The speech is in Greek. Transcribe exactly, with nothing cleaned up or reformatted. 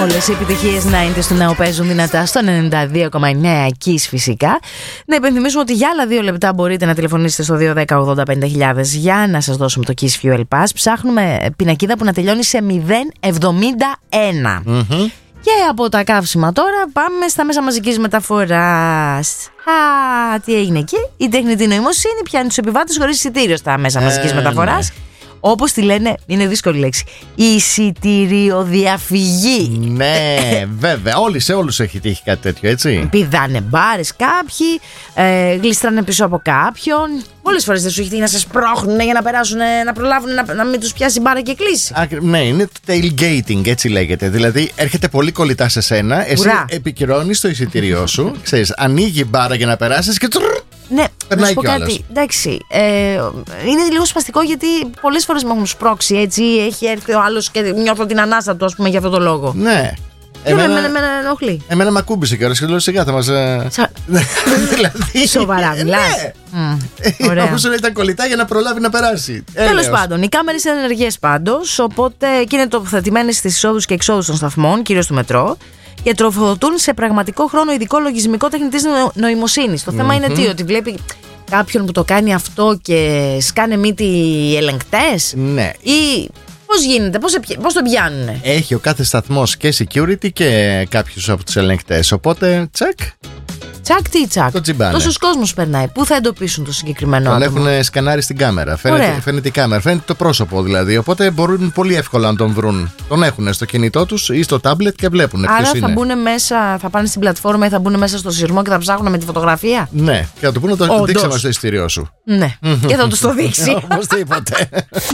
Όλες οι επιτυχίες ενενήντα του νέου παίζουν δυνατά στο ενενήντα δύο κόμμα εννέα Kiss φυσικά. Να υπενθυμίσουμε ότι για άλλα δύο λεπτά μπορείτε να τηλεφωνήσετε στο δύο δέκα ογδόντα πέντε χιλιάδες για να σας δώσουμε το Kiss Fuel Pass. Ψάχνουμε πινακίδα που να τελειώνει σε μηδέν εβδομήντα ένα. Mm-hmm. Και από τα καύσιμα τώρα πάμε στα μέσα μαζικής μεταφοράς. Α, τι έγινε εκεί? Η τεχνητή νοημοσύνη πιάνει τους επιβάτες χωρίς εισιτήριο στα μέσα μαζικής ε, μεταφοράς. Ναι. Όπως τη λένε, είναι δύσκολη λέξη, εισιτηριοδιαφυγή. Ναι, βέβαια. Όλοι σε όλους έχει τύχει κάτι τέτοιο, έτσι. Πηδάνε μπάρες κάποιοι, ε, γλιστράνε πίσω από κάποιον. Πολλές φορές δεν σου έχει τύχει να σας πρόχνουν για να περάσουν, να προλάβουν να, να μην τους πιάσει η μπάρα και κλείσει. Α, ναι, είναι το tailgating, έτσι λέγεται. Δηλαδή έρχεται πολύ κολλητά σε σένα, εσύ επικυρώνεις το εισιτήριό σου, ξέρεις, ανοίγει η μπάρα για να περάσεις και τσουρ. Ναι, να σου πω κάτι. Εντάξει, ε, είναι λίγο σπαστικό γιατί πολλές φορές με έχουν σπρώξει έτσι. Έχει έρθει ο άλλος και νιώθω την ανάσα του, ας πούμε, για αυτόν τον λόγο. Ναι. Εμένα, εμένα, εμένα ενοχλεί. Εμένα με ακούμπησε και και λέω σιγά θα μας. Σα... δηλαδή. Σοβαρά, μιλάς. Ωραία. Όπως ήταν κολλητά για να προλάβει να περάσει. Τέλος πάντων, οι κάμερες είναι ενεργές πάντως. Οπότε και είναι τοποθετημένες στις εισόδους και εξόδους των σταθμών, κυρίως του μετρό. Και τροφοδοτούν σε πραγματικό χρόνο ειδικό λογισμικό τεχνητής νοημοσύνης. Το θέμα mm-hmm. είναι τι, ότι βλέπει κάποιον που το κάνει αυτό και σκάνε μύτη οι ελεγκτές. Ναι. Ή πώς γίνεται, πώς, πώς το πιάνουνε. Έχει ο κάθε σταθμός και security και κάποιους από τους ελεγκτές. Οπότε τσακ. Τσακ τι τσακ. Το τσιμπάνε. Τόσος κόσμος περνάει. Πού θα εντοπίσουν το συγκεκριμένο τον άτομο? Τον έχουν σκανάρει στην κάμερα. Φαίνεται, φαίνεται η κάμερα, φαίνεται το πρόσωπο δηλαδή. Οπότε μπορούν πολύ εύκολα να τον βρουν. Τον έχουν στο κινητό τους ή στο τάμπλετ και βλέπουν ποιος είναι. Άρα θα μπουν μέσα, θα πάνε στην πλατφόρμα ή θα μπουν μέσα στο σειρμό και θα ψάχνουν με τη φωτογραφία. Ναι, και θα του πούνε το δείξε μας το εισιτήριό σου. Ναι, και θα τους το δείξει. Οπωσδήποτε.